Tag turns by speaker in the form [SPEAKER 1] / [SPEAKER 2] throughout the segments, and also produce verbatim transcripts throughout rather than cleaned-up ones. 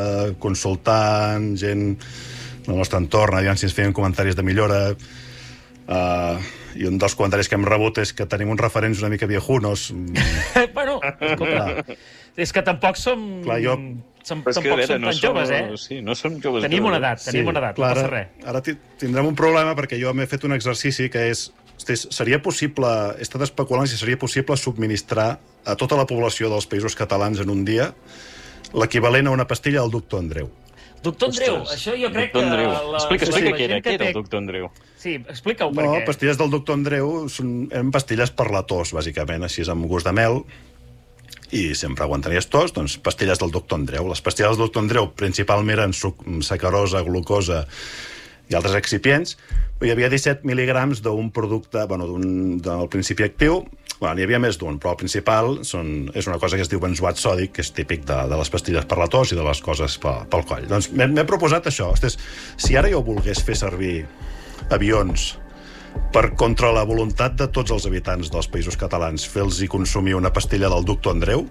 [SPEAKER 1] eh, consultant gent del nostre entorn, aviam si ens feien comentaris de millora. Uh, I un dels comentaris que hem rebut és que tenim uns referents una mica viejunos.
[SPEAKER 2] Bueno, escolta, és que tampoc som...
[SPEAKER 1] Clar, jo...
[SPEAKER 2] som
[SPEAKER 3] Però és que,
[SPEAKER 2] tampoc
[SPEAKER 3] a veure,
[SPEAKER 2] som
[SPEAKER 3] no
[SPEAKER 2] tan
[SPEAKER 3] som,
[SPEAKER 2] joves, eh?
[SPEAKER 3] Sí, no som joves.
[SPEAKER 2] Tenim una edat,
[SPEAKER 1] Sí,
[SPEAKER 2] tenim una edat,
[SPEAKER 1] clar,
[SPEAKER 2] no passa
[SPEAKER 1] ara,
[SPEAKER 2] res.
[SPEAKER 1] ara ti- tindrem un problema perquè jo m'he fet un exercici que és... Hosti, seria possible... He estat especulant si seria possible subministrar a tota la població dels països catalans en un dia l'equivalent a una pastilla del doctor Andreu.
[SPEAKER 2] Doctor Andreu,
[SPEAKER 3] Ostres,
[SPEAKER 2] això jo crec
[SPEAKER 3] doctor
[SPEAKER 2] que...
[SPEAKER 3] Andreu.
[SPEAKER 2] La,
[SPEAKER 3] Explica,
[SPEAKER 2] la
[SPEAKER 3] explica què
[SPEAKER 2] gent
[SPEAKER 3] era,
[SPEAKER 2] que
[SPEAKER 3] què era
[SPEAKER 2] té-
[SPEAKER 3] el doctor Andreu.
[SPEAKER 2] Sí, explica-ho,
[SPEAKER 1] No,
[SPEAKER 2] perquè...
[SPEAKER 1] pastilles del doctor Andreu són, eren pastilles per la tos, bàsicament, així amb gust de mel, i sempre quan tenies tos, doncs pastilles del doctor Andreu. Les pastilles del doctor Andreu principalment eren suc, sacarosa, glucosa i altres excipients. Hi havia disset mil·ligrams d'un producte, bueno, d'un, del principi actiu. Bueno, n'hi havia més d'un, però el principal són, és una cosa que es diu benzoat sòdic, que és típic de, de les pastilles per la tos i de les coses pel, pel coll. Doncs m'he proposat això. Ostres, si ara jo volgués fer servir avions per contra la voluntat de tots els habitants dels països catalans fer-los consumir una pastilla del doctor Andreu,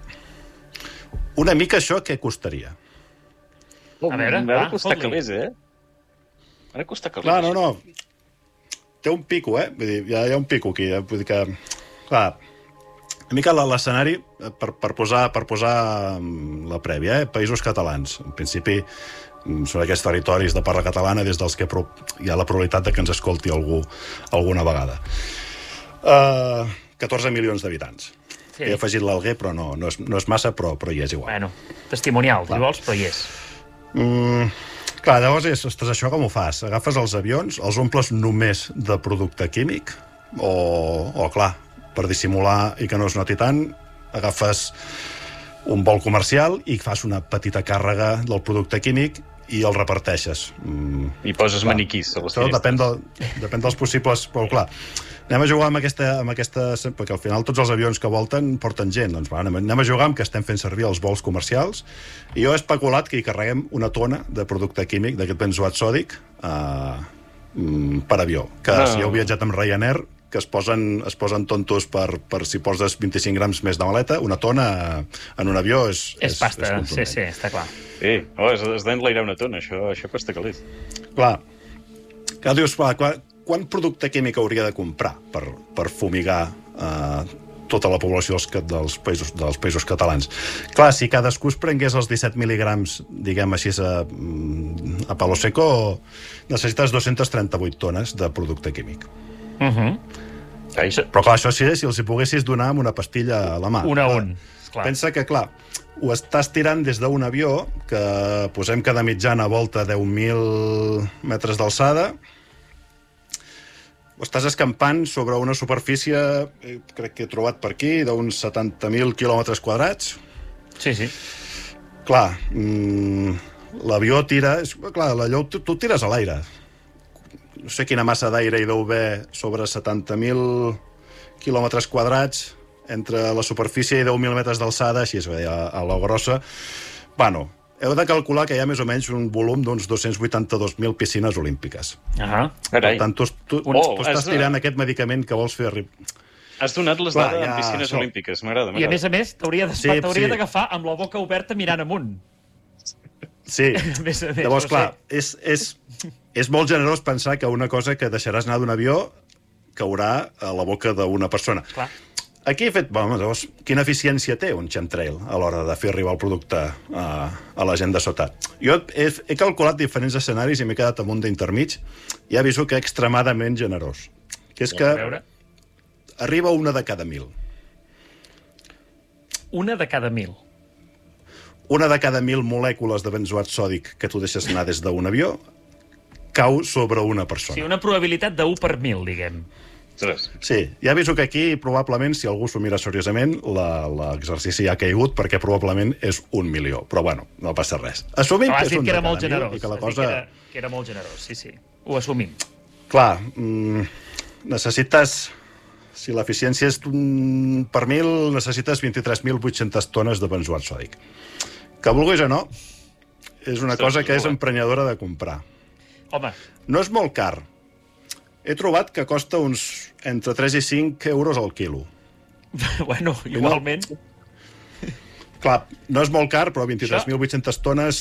[SPEAKER 1] una mica això què costaria?
[SPEAKER 2] A veure,
[SPEAKER 3] Ara
[SPEAKER 2] va,
[SPEAKER 3] costa
[SPEAKER 2] fot-li.
[SPEAKER 3] calés, eh? Ara costa calés.
[SPEAKER 1] Clar, no, no. Té un pico, eh? Vull dir, hi ha, hi ha un pico aquí. Eh? Vull dir que... Clar, una mica l'escenari per, per posar, per posar la prèvia, eh? Països catalans. En principi, són aquests territoris de parla catalana des dels que pro... hi ha la probabilitat de que ens escolti algú alguna vegada. Uh, catorze milions d'habitants.
[SPEAKER 2] Sí.
[SPEAKER 1] He afegit l'Alguer, però no, no, és, no és massa, però, però hi és igual.
[SPEAKER 2] Bueno, testimonial, si vols, però hi és.
[SPEAKER 1] Mm, clar, llavors és, ostres, això com ho fas? Agafes els avions, els omples només de producte químic, o, o clar, per dissimular i que no es noti tant, agafes un vol comercial i fas una petita càrrega del producte químic i el reparteixes. Mm,
[SPEAKER 3] I poses
[SPEAKER 1] clar,
[SPEAKER 3] maniquís a les
[SPEAKER 1] això
[SPEAKER 3] finestres.
[SPEAKER 1] depèn, del, depèn dels possibles... Però clar, anem a jugar amb aquesta, amb aquesta... Perquè al final tots els avions que volten porten gent. Doncs va, anem, anem a jugar amb que estem fent servir els vols comercials. I jo he especulat que hi carreguem una tona de producte químic, d'aquest benzoat sòdic, eh, per avió. Que
[SPEAKER 3] No.
[SPEAKER 1] si heu viatjat amb Ryanair, que es posen, es posen tontos per, per si poses vint-i-cinc grams més de maleta, una tona en un avió és...
[SPEAKER 2] És pasta, sí,
[SPEAKER 1] contundent.
[SPEAKER 2] sí, està clar.
[SPEAKER 3] Sí, oh, has, has d'enlairar una tona, això, això costa calés.
[SPEAKER 1] Clar, clar, dius, clar, quan, quant producte químic hauria de comprar per, per fumigar eh, tota la població dels, dels, països, dels països catalans? Clar, si cadascú es prengués els disset mil·ligrams, diguem així, a, a palo seco, necessites dos-centes trenta-vuit tones de producte químic.
[SPEAKER 2] Uh -huh.
[SPEAKER 3] Ai,
[SPEAKER 1] Però clar, això sí, si els hi poguessis donar amb una pastilla a la mà.
[SPEAKER 2] Un a
[SPEAKER 1] Clar,
[SPEAKER 2] un, esclar.
[SPEAKER 1] Pensa que, clar, ho estàs tirant des d'un avió que posem que de mitjana volta deu mil metres d'alçada, ho estàs escampant sobre una superfície, eh, crec que he trobat per aquí, d'uns setanta mil quilòmetres quadrats.
[SPEAKER 2] Sí, sí.
[SPEAKER 1] Clar, mmm, l'avió tira... És, clar, allò tu, tu tires a l'aire. No sé quina massa d'aire hi deu haver sobre setanta mil quilòmetres quadrats entre la superfície i deu mil metres d'alçada, així és, a, a la grossa. Bueno, heu de calcular que hi ha més o menys un volum d'uns dos-cents vuitanta-dos mil piscines olímpiques.
[SPEAKER 2] Uh -huh.
[SPEAKER 3] carai.
[SPEAKER 1] Per tant, tu, tu,
[SPEAKER 3] Oh,
[SPEAKER 1] tu estàs
[SPEAKER 3] has de-
[SPEAKER 1] tirant aquest medicament que vols fer arribar.
[SPEAKER 3] Has donat les
[SPEAKER 1] Clar,
[SPEAKER 3] dades
[SPEAKER 1] ja,
[SPEAKER 3] en piscines
[SPEAKER 1] això.
[SPEAKER 3] olímpiques, m'agrada,
[SPEAKER 2] I a
[SPEAKER 3] m'agrada.
[SPEAKER 2] més a més, t'hauria
[SPEAKER 1] Sí,
[SPEAKER 2] d'agafar
[SPEAKER 1] sí.
[SPEAKER 2] d'agafar amb la boca oberta mirant amunt.
[SPEAKER 1] Sí,
[SPEAKER 2] A més a més,
[SPEAKER 1] llavors,
[SPEAKER 2] no
[SPEAKER 1] clar,
[SPEAKER 2] sé.
[SPEAKER 1] és, és, és molt generós pensar que una cosa que deixaràs anar d'un avió caurà a la boca d'una persona.
[SPEAKER 2] Clar.
[SPEAKER 1] Aquí he fet... Bueno, llavors, quina eficiència té un chemtrail a l'hora de fer arribar el producte a, a la gent de sota? Jo he, he calculat diferents escenaris i m'he quedat amb un d'intermig i he vist que extremadament generós. Que és
[SPEAKER 2] A
[SPEAKER 1] que
[SPEAKER 2] veure.
[SPEAKER 1] arriba una de cada mil.
[SPEAKER 2] Una de cada mil.
[SPEAKER 1] Una de cada mil molècules de benzoat sòdic que tu deixes anar des d'un avió cau sobre una persona.
[SPEAKER 2] Sí, una probabilitat de u per mil, diguem.
[SPEAKER 3] Ostres.
[SPEAKER 1] Sí, ja aviso que aquí, probablement, si algú s'ho mira seriosament, la- l'exercici ja ha caigut, perquè probablement és un milió. Però, bueno, no passa res. Assumim
[SPEAKER 2] Però
[SPEAKER 1] que
[SPEAKER 2] has
[SPEAKER 1] és
[SPEAKER 2] dit
[SPEAKER 1] un
[SPEAKER 2] que
[SPEAKER 1] de
[SPEAKER 2] era molt
[SPEAKER 1] cada mil
[SPEAKER 2] generós.
[SPEAKER 1] i que la
[SPEAKER 2] Has dit
[SPEAKER 1] cosa...
[SPEAKER 2] que era, que era molt generós, sí, sí. Ho assumim.
[SPEAKER 1] Clar, mm, necessites... Si l'eficiència és un per mil, necessites vint-i-tres mil vuit-centes tones de benzoat sòdic. Que vulguis o no, és una
[SPEAKER 3] Ostres,
[SPEAKER 1] cosa que és
[SPEAKER 3] molt bé.
[SPEAKER 1] emprenyadora de comprar.
[SPEAKER 2] Home,
[SPEAKER 1] No és molt car. He trobat que costa uns entre tres i cinc euros al quilo.
[SPEAKER 2] bueno, igualment...
[SPEAKER 1] Clar, no és molt car, però vint-i-tres mil vuit-centes tones